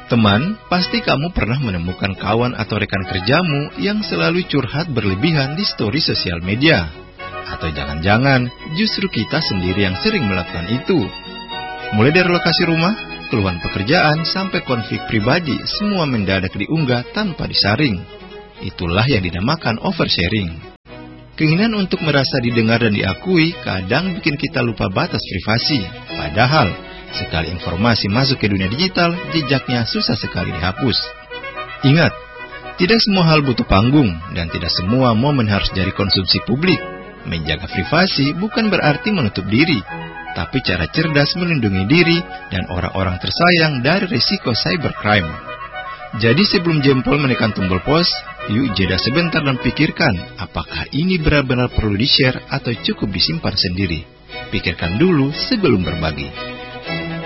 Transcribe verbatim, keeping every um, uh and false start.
Teman, pasti kamu pernah menemukan kawan atau rekan kerjamu yang selalu curhat berlebihan di story sosial media. Atau jangan-jangan justru kita sendiri yang sering melakukan itu. Mulai dari lokasi rumah, keluhan pekerjaan, sampai konflik pribadi, semua mendadak diunggah tanpa disaring. Itulah yang dinamakan oversharing. Keinginan untuk merasa didengar dan diakui kadang bikin kita lupa batas privasi. Padahal, sekali informasi masuk ke dunia digital, jejaknya susah sekali dihapus. Ingat, tidak semua hal butuh panggung, dan tidak semua momen harus jadi konsumsi publik. Menjaga privasi bukan berarti menutup diri, tapi cara cerdas melindungi diri dan orang-orang tersayang dari risiko cybercrime. Jadi sebelum jempol menekan tombol pause, yuk jeda sebentar dan pikirkan apakah ini benar-benar perlu di-share atau cukup disimpan sendiri. Pikirkan dulu sebelum berbagi.